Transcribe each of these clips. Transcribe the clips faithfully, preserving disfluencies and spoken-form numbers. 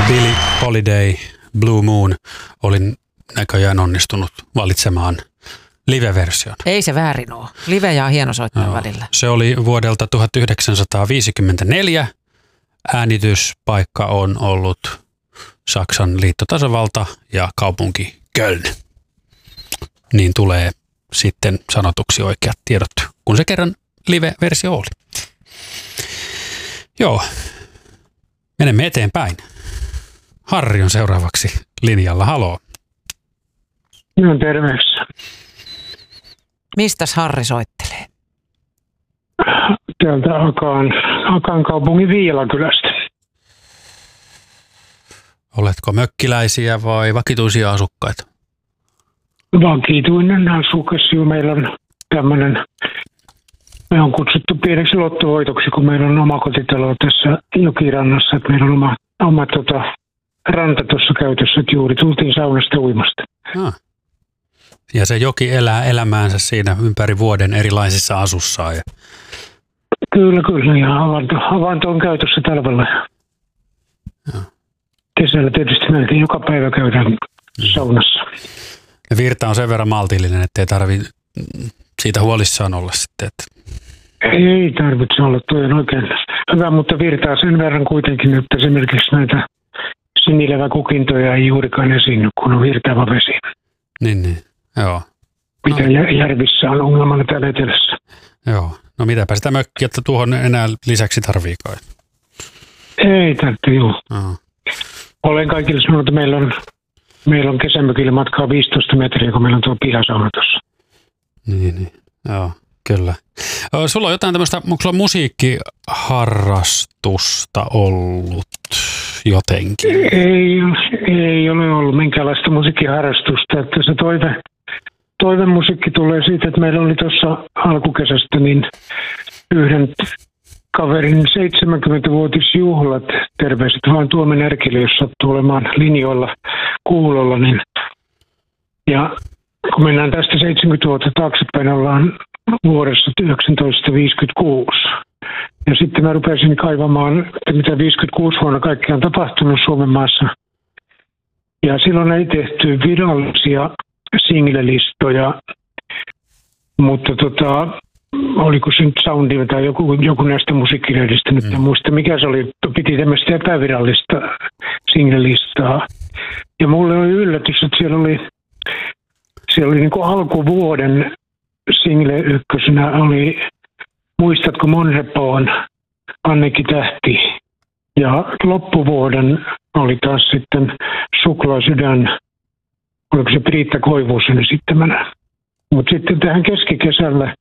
Billie Holiday, Blue Moon, olin näköjään onnistunut valitsemaan live-version. Ei se väärin ole. Live ja hieno soittaa no, välillä. Se oli vuodelta tuhatyhdeksänsataaviisikymmentäneljä. Äänityspaikka on ollut Saksan liittotasavalta ja kaupunki Köln. Niin tulee sitten sanotuksi oikeat tiedot, kun se kerran live-versio oli. Joo, menemme eteenpäin. Harri on seuraavaksi linjalla. Haloo. No terveys. Mistäs Harri soittelee? Täältä Akaan, Akaan kaupungin Viilakylästä. Oletko mökkiläisiä vai vakituisia asukkaita? Vakituinen asukas. Meillä on tämmöinen, me on kutsuttu pieneksi lottovoitoksi, kun meillä on oma kotitalo tässä jokirannassa. Että meillä on oma, oma tota, ranta tuossa käytössä, että juuri tultiin saunasta uimasta. Ah. Ja se joki elää elämäänsä siinä ympäri vuoden erilaisissa asussaan. Ja... Kyllä, kyllä. Ja avanto, avanto on käytössä talvella. Ja. Kesällä tietysti melkein joka päivä käydään mm. saunassa. Ja virta on sen verran maltillinen, ettei tarvitse siitä huolissaan olla sitten. Että... Ei tarvitse olla, tuo on oikein hyvä, mutta virtaa sen verran kuitenkin, että esimerkiksi näitä sinileväkukintoja ei juurikaan esiinny, kun on virtaava vesi. Niin, niin. Joo. Mitä no. järvissä on ongelmana täällä etelässä. Joo. No mitäpä sitä mökkiä, että tuohon enää lisäksi tarviikaan. Ei tarvitse, joo. Aha. Olen kaikille sanonut, että meillä on, meillä on kesämökille matkaa viisitoista metriä, kun meillä on tuo pihasauna tuossa. Niin, niin. Joo, kyllä. Sulla on jotain tämmöistä, onko sulla musiikkiharrastusta ollut jotenkin? Ei, ei ole ollut minkäänlaista musiikkiharrastusta, että se toive, toivemusiikki tulee siitä, että meillä oli tuossa alkukesästä niin yhden kaverin seitsemänkymmentävuotisjuhlat, terveiset vaan Tuomen Erkille, jos sattuu olemaan linjoilla kuulolla, niin ja kun mennään tästä seitsemänkymmentä vuotta taaksepäin, ollaan vuodessa tuhatyhdeksänsataaviisikymmentäkuusi. Ja sitten mä rupesin kaivamaan, että mitä viisikymmentäkuusi vuonna kaikkea on tapahtunut Suomen maassa. Ja silloin ei tehty virallisia singlelistoja, mutta tota, oliko se nyt Soundi tai joku, joku näistä musiikkilehdistä, nyt en mm. muista mikä se oli, piti tämmöistä epävirallista singlelistaa. Ja mulle oli yllätys, että siellä oli, siellä oli niin kuin alkuvuoden single ykkösenä oli Muistatko Monrepoon, Anneki Tähti. Ja loppuvuoden oli taas sitten Suklaasydän, oliko se Priitta Koivusen esittämänä. Mutta sitten tähän keskikesällä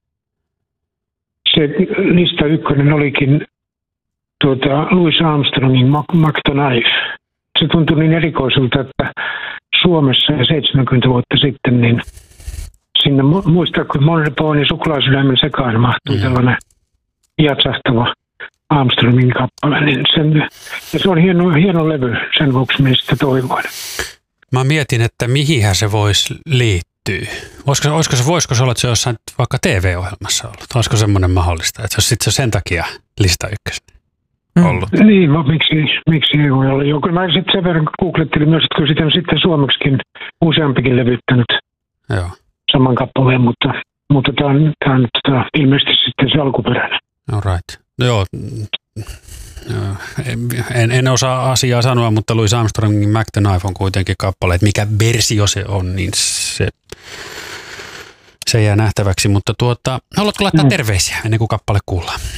se lista ykkönen olikin tuota, Louis Armstrongin Mac the Knife. Se tuntui niin erikoiselta, että Suomessa ja seitsemänkymmentä vuotta sitten niin sinne Muistatko Monrepoon ja Suklaasydämen sekaan mahtui mm. tällainen jatsahtava Armstrongin kappale. Niin sen, ja se on hieno, hieno levy, sen vuoksi minä sitä toivoin. Mä mietin, että mihinhän se voisi liittyä. Olisiko, olisiko se, voisiko se olla, että se jossain vaikka T V-ohjelmassa ollut? Olisiko semmoinen mahdollista, että se olisi sitten sen takia lista ykkösen ollut? Mm. Niin, no, miksi, miksi ei voi olla? Joo, mä sitten sen verran googlettelin myös, että kyllä sitä on sitten suomeksikin useampikin levyttänyt. Joo. Saman kappaleen, mutta, mutta tämä on, tämä on tämä, ilmeisesti sitten se alkuperäinen. All right. Joo, en, en osaa asiaa sanoa, mutta Louis Armstrongin Mac the Knife on kuitenkin kappale, että mikä versio se on, niin se, se jää nähtäväksi. Mutta tuota, haluatko laittaa mm. terveisiä ennen kuin kappale kuullaan?